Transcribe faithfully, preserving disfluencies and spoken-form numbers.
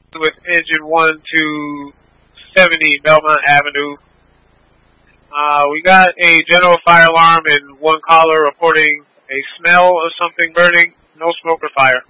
with engine one to seventy Belmont Avenue. Uh, we got a general fire alarm and one caller reporting a smell of something burning. No smoke or fire.